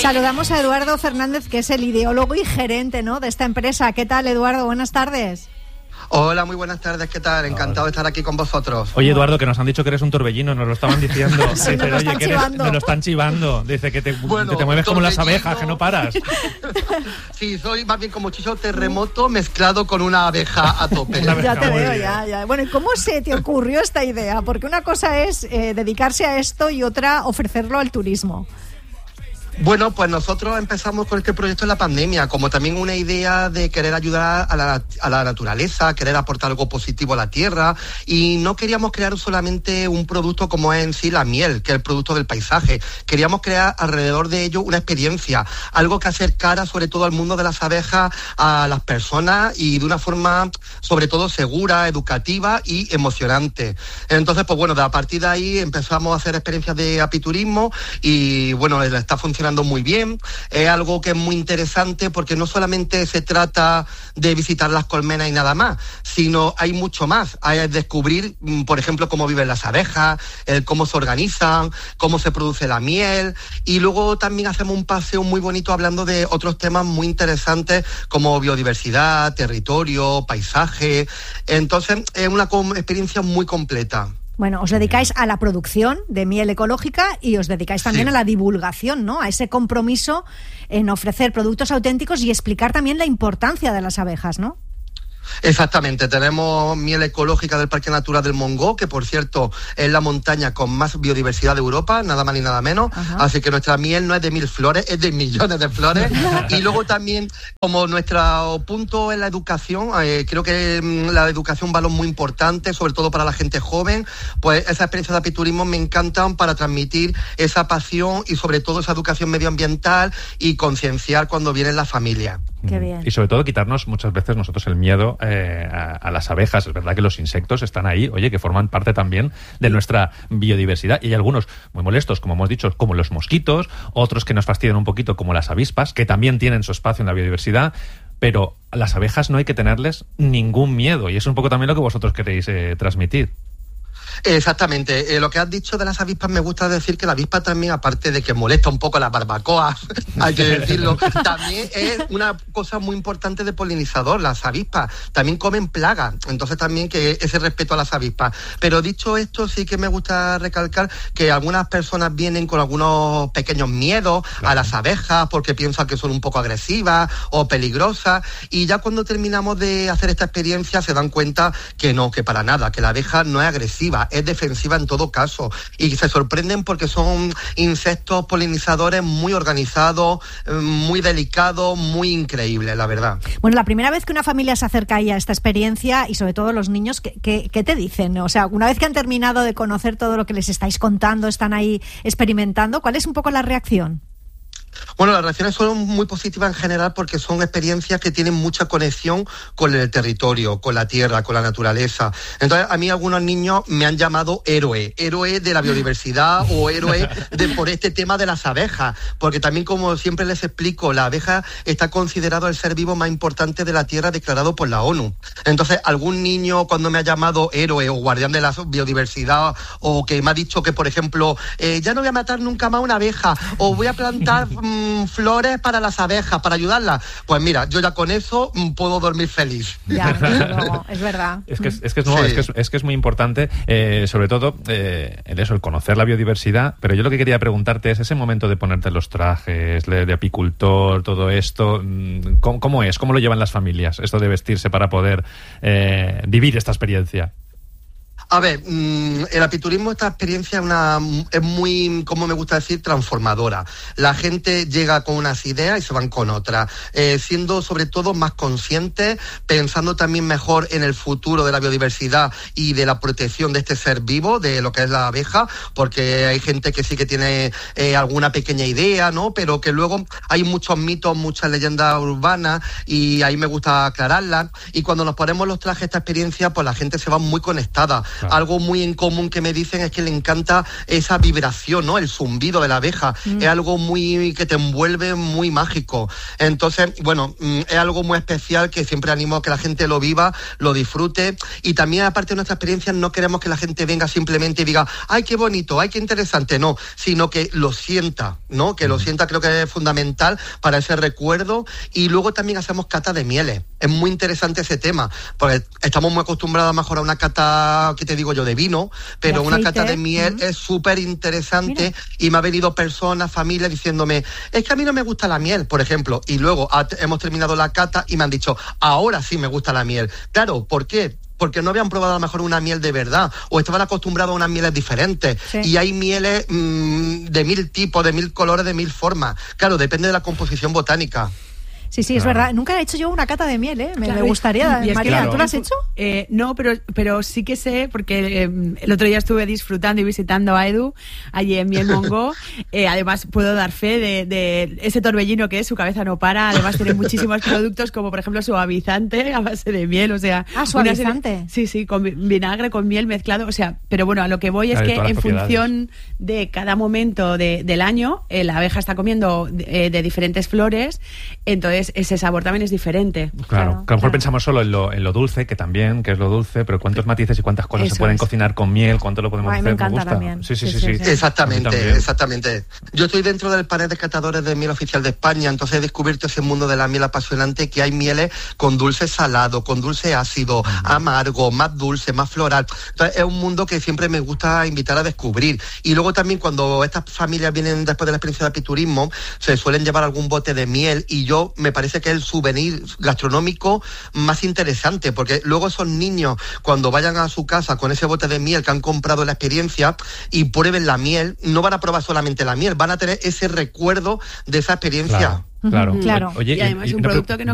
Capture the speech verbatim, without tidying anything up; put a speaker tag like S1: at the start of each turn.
S1: Saludamos a Eduardo Fernández, que es el ideólogo y gerente, ¿no?, de esta empresa. ¿Qué tal, Eduardo? Buenas tardes.
S2: Hola, muy buenas tardes, ¿qué tal? Encantado de estar aquí con vosotros.
S3: Oye, Eduardo, que nos han dicho que eres un torbellino, nos lo estaban diciendo.
S1: Sí,
S3: Dice,
S1: nos lo
S3: oye,
S1: están
S3: que eres,
S1: chivando.
S3: nos lo están chivando. Dice que te,
S2: Bueno,
S3: que te mueves como las
S2: torbellino.
S3: abejas, que no paras.
S2: Sí, soy más bien como Chicho Terremoto mezclado con una abeja a tope.
S3: Una abeja.
S1: Ya te
S3: Muy
S1: veo,
S3: bien.
S1: ya, ya. Bueno, ¿y cómo se te ocurrió esta idea? Porque una cosa es eh, dedicarse a esto y otra ofrecerlo al turismo.
S2: Bueno, pues nosotros empezamos con este proyecto en la pandemia, como también una idea de querer ayudar a la, a la naturaleza, querer aportar algo positivo a la tierra, y no queríamos crear solamente un producto como es en sí la miel, que es el producto del paisaje. Queríamos crear alrededor de ello una experiencia, algo que acercara sobre todo al mundo de las abejas a las personas y de una forma sobre todo segura, educativa y emocionante. Entonces, pues bueno, a partir de ahí empezamos a hacer experiencias de apiturismo y bueno, está funcionando muy bien. Es algo que es muy interesante porque no solamente se trata de visitar las colmenas y nada más, sino hay mucho más. Hay que descubrir, por ejemplo, cómo viven las abejas, el cómo se organizan, cómo se produce la miel, y luego también hacemos un paseo muy bonito hablando de otros temas muy interesantes como biodiversidad, territorio, paisaje. Entonces es una com- experiencia muy completa.
S1: Bueno, os dedicáis a la producción de miel ecológica y os dedicáis también
S2: Sí.
S1: a la divulgación, ¿no?, a ese compromiso en ofrecer productos auténticos y explicar también la importancia de las abejas, ¿no?
S2: Exactamente, tenemos miel ecológica del Parque Natural del Montgó, que por cierto es la montaña con más biodiversidad de Europa, nada más ni nada menos. Ajá. Así que nuestra miel no es de mil flores, es de millones de flores. Y luego también, como nuestro punto es la educación, eh, creo que mm, la educación es un valor muy importante, sobre todo para la gente joven, pues esas experiencias de apiturismo me encantan para transmitir esa pasión y sobre todo esa educación medioambiental y concienciar cuando vienen las familias.
S1: Qué bien.
S3: Y sobre todo quitarnos muchas veces nosotros el miedo eh, a, a las abejas. Es verdad que los insectos están ahí, oye, que forman parte también de nuestra biodiversidad. Y hay algunos muy molestos, como hemos dicho, como los mosquitos, otros que nos fastidian un poquito, como las avispas, que también tienen su espacio en la biodiversidad. Pero a las abejas no hay que tenerles ningún miedo. Y es un poco también lo que vosotros queréis eh, transmitir.
S2: Exactamente. Eh, lo que has dicho de las avispas, me gusta decir que la avispa también, aparte de que molesta un poco las barbacoas, hay que decirlo, también es una cosa muy importante de polinizador. Las avispas también comen plagas, entonces también que ese respeto a las avispas. Pero dicho esto, sí que me gusta recalcar que algunas personas vienen con algunos pequeños miedos a las abejas porque piensan que son un poco agresivas o peligrosas, y ya cuando terminamos de hacer esta experiencia se dan cuenta que no, que para nada, que la abeja no es agresiva, es defensiva en todo caso, y se sorprenden porque son insectos polinizadores muy organizados, muy delicados, muy increíbles, la verdad.
S1: Bueno, la primera vez que una familia se acerca ahí a esta experiencia, y sobre todo los niños, ¿qué, qué, qué te dicen? O sea, una vez que han terminado de conocer todo lo que les estáis contando, están ahí experimentando, ¿cuál es un poco la reacción?
S2: Bueno, las reacciones son muy positivas en general porque son experiencias que tienen mucha conexión con el territorio, con la tierra, con la naturaleza. Entonces, a mí algunos niños me han llamado héroe, héroe de la biodiversidad o héroe de, por este tema de las abejas, porque también, como siempre les explico, la abeja está considerado el ser vivo más importante de la tierra declarado por la ONU. Entonces, algún niño cuando me ha llamado héroe o guardián de la biodiversidad, o que me ha dicho que, por ejemplo, eh, ya no voy a matar nunca más una abeja, o voy a plantar mmm, flores para las abejas, para ayudarlas, pues mira, yo ya con eso mmm, puedo dormir feliz.
S1: Ya, no, es verdad.
S3: Es que es, es, que es, no,
S2: Sí.
S3: es, que es, es que es muy importante, eh, sobre todo eh, el eso, el conocer la biodiversidad. Pero yo lo que quería preguntarte es ese momento de ponerte los trajes de, de apicultor, todo esto, ¿cómo, ¿cómo es? ¿Cómo lo llevan las familias, esto de vestirse para poder eh, vivir esta experiencia?
S2: A ver, mmm, el apiturismo, esta experiencia es, una, es muy, como me gusta decir, transformadora. La gente llega con unas ideas y se van con otras, eh, siendo sobre todo más conscientes, pensando también mejor en el futuro de la biodiversidad y de la protección de este ser vivo, de lo que es la abeja, porque hay gente que sí que tiene eh, alguna pequeña idea, ¿no? Pero que luego hay muchos mitos, muchas leyendas urbanas, y ahí me gusta aclararlas. Y cuando nos ponemos los trajes, esta experiencia, pues la gente se va muy conectada. claro. Algo muy en común que me dicen es que le encanta esa vibración, ¿no? El zumbido de la abeja. Mm. Es algo muy que te envuelve, muy mágico. Entonces, bueno, es algo muy especial que siempre animo a que la gente lo viva, lo disfrute. Y también, aparte de nuestra experiencia, no queremos que la gente venga simplemente y diga, ay, qué bonito, ay, qué interesante. No, sino que lo sienta, ¿no? Que mm. lo sienta, creo que es fundamental para ese recuerdo. Y luego también hacemos cata de mieles. Es muy interesante ese tema, porque estamos muy acostumbrados a mejor a una cata, ¿qué te digo yo?, de vino, pero una cata de miel uh-huh. es súper interesante. Mira. Y me ha venido personas, familias diciéndome, es que a mí no me gusta la miel, por ejemplo, y luego ha, hemos terminado la cata y me han dicho, ahora sí me gusta la miel. Claro, ¿por qué? Porque no habían probado a lo mejor una miel de verdad, o estaban acostumbrados a unas mieles diferentes. Sí. Y hay mieles mmm, de mil tipos, de mil colores, de mil formas. Claro, depende de la composición botánica.
S1: Sí, sí, es claro. verdad. Nunca he hecho yo una cata de miel, ¿eh? Me, claro. me gustaría. María, claro. ¿tú lo has hecho?
S4: Eh, no, pero, pero sí que sé, porque eh, el otro día estuve disfrutando y visitando a Edu allí en Miel Mongo. Eh, además, puedo dar fe de, de ese torbellino que es, su cabeza no para. Además, tiene muchísimos productos, como por ejemplo suavizante a base de miel. O sea,
S1: ah, suavizante.
S4: Serie, sí, sí, con vinagre, con miel mezclado. O sea, pero bueno, a lo que voy es claro, que en función de cada momento de, del año, eh, la abeja está comiendo de, de diferentes flores. Entonces, ese sabor también es diferente.
S3: Claro, claro que a lo mejor claro. pensamos solo en lo, en lo dulce, que también, que es lo dulce, pero cuántos matices y cuántas cosas Eso se pueden es. cocinar con miel, cuánto lo podemos
S1: Ay,
S3: hacer.
S1: Me encanta
S3: me gusta.
S1: También.
S3: Sí, sí, sí,
S1: sí,
S3: sí,
S1: sí.
S3: sí.
S2: Exactamente, exactamente. Yo estoy dentro del panel de catadores de miel oficial de España, entonces he descubierto ese mundo de la miel apasionante, que hay mieles con dulce salado, con dulce ácido, uh-huh. amargo, más dulce, más floral. Entonces es un mundo que siempre me gusta invitar a descubrir. Y luego también cuando estas familias vienen después de la experiencia de apiturismo, se suelen llevar algún bote de miel, y yo me parece que es el souvenir gastronómico más interesante, porque luego esos niños, cuando vayan a su casa con ese bote de miel que han comprado la experiencia y prueben la miel, no van a probar solamente la miel, van a tener ese recuerdo de esa experiencia.
S3: Claro, claro.
S1: claro.
S3: Oye,
S4: y además
S3: y,
S4: es un
S3: no,
S4: producto que no